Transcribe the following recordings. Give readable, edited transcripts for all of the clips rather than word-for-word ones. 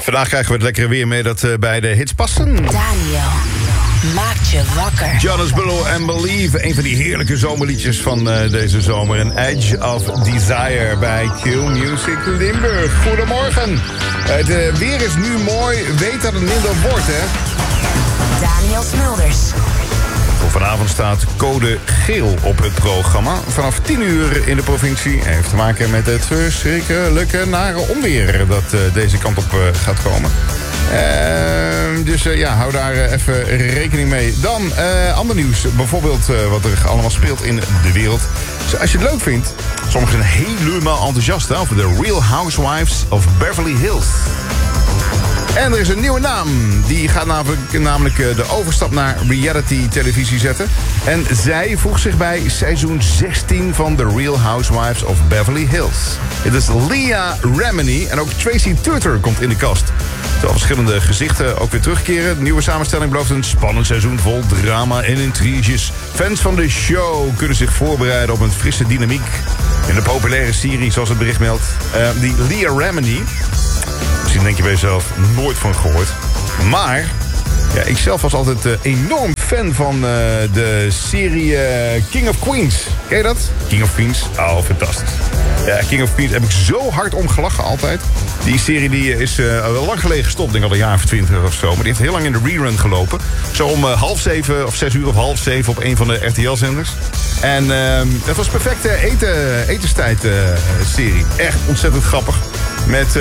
Vandaag krijgen we het lekkere weer mee dat bij de hits passen. Daniel maakt je wakker. Jonas Blue and Believe, een van die heerlijke zomerliedjes van deze zomer. Een Edge of Desire bij Q Music Limburg. Goedemorgen. Het weer is nu mooi. Weet dat het minder wordt, hè? Daniel Smulders. Voor vanavond staat code geel op het programma. Vanaf 10 uur in de provincie. Heeft te maken met het verschrikkelijke nare onweer dat deze kant op gaat komen. Dus hou daar even rekening mee. Dan ander nieuws. Bijvoorbeeld wat er allemaal speelt in de wereld. Dus als je het leuk vindt. Sommigen zijn helemaal enthousiast over de Real Housewives of Beverly Hills. En er is een nieuwe naam. Die gaat namelijk de overstap naar reality-televisie zetten. En zij voegt zich bij seizoen 16 van The Real Housewives of Beverly Hills. Het is Leah Remini en ook Tracy Tutor komt in de kast. Terwijl verschillende gezichten ook weer terugkeren. De nieuwe samenstelling belooft een spannend seizoen vol drama en intriges. Fans van de show kunnen zich voorbereiden op een frisse dynamiek. In de populaire serie, zoals het bericht meldt. Die Leah Remini... Misschien denk je bij jezelf, nooit van gehoord. Maar, ja, ik zelf was altijd enorm fan van de serie King of Queens. Ken je dat? King of Queens? Oh, fantastisch. Ja, King of Queens heb ik zo hard om gelachen altijd. Die serie die is wel lang geleden gestopt, denk ik al een jaar of 20 of zo. Maar die heeft heel lang in de rerun gelopen. Zo om 6:30 of 6 uur of 6:30 op een van de RTL-zenders. En dat was perfecte etenstijd serie. Echt ontzettend grappig. Met...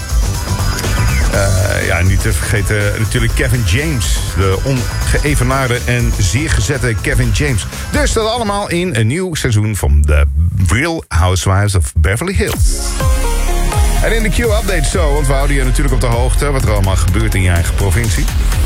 niet te vergeten natuurlijk Kevin James. De ongeëvenaarde en zeer gezette Kevin James. Dus dat allemaal in een nieuw seizoen van The Real Housewives of Beverly Hills. En in de Q-update zo, want we houden je natuurlijk op de hoogte... wat er allemaal gebeurt in je eigen provincie.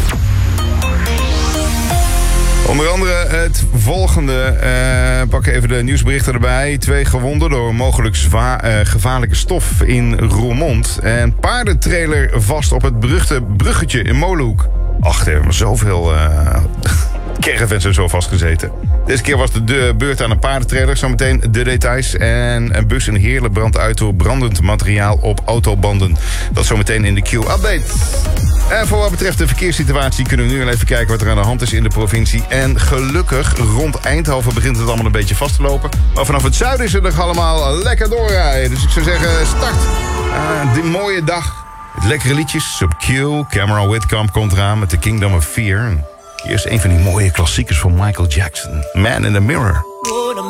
Onder andere het volgende. Pak even de nieuwsberichten erbij. 2 gewonden door mogelijk gevaarlijke stof in Roermond. En paardentrailer vast op het beruchte bruggetje in Molenhoek. Ach, er hebben zoveel caravans en zo vastgezeten. Deze keer was de beurt aan een paardentrailer. Zometeen de details. En een bus in Heerlen brandt uit door brandend materiaal op autobanden. Dat zometeen in de Q-update. En voor wat betreft de verkeerssituatie kunnen we nu even kijken wat er aan de hand is in de provincie. En gelukkig, rond Eindhoven begint het allemaal een beetje vast te lopen. Maar vanaf het zuiden is het nog allemaal lekker doorrijden. Dus ik zou zeggen, start die mooie dag. Met lekkere liedjes op Q. Cameron Whitcomb komt eraan met The Kingdom of Fear. Hier is een van die mooie klassiekers van Michael Jackson. Man in the Mirror.